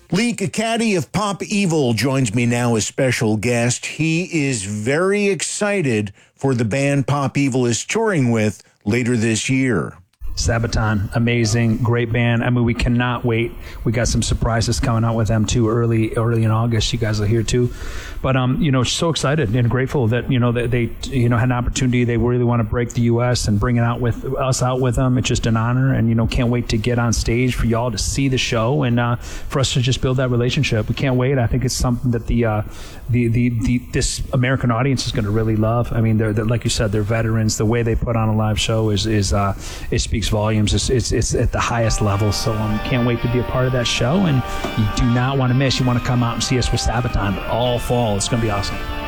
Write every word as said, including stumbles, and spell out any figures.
Lee Caddy of Pop Evil joins me now as special guest. He is very excited for the band Pop Evil is touring with later this year. Sabaton, amazing, great band. I mean, we cannot wait. We got some surprises coming out with them too early, early in August. You guys will hear too. But um, you know, so excited and grateful that you know that they you know had an opportunity. They really want to break the U S and bring it out with us out with them. It's just an honor, and you know, can't wait to get on stage for y'all to see the show and uh, for us to just build that relationship. We can't wait. I think it's something that the uh, the, the the this American audience is going to really love. I mean, they're, they're like you said, they're veterans. The way they put on a live show is is uh, it speaks volumes. It's, it's it's at the highest level. So um, can't wait to be a part of that show. And you do not want to miss. You want to come out and see us with Sabaton all fall. It's going to be awesome.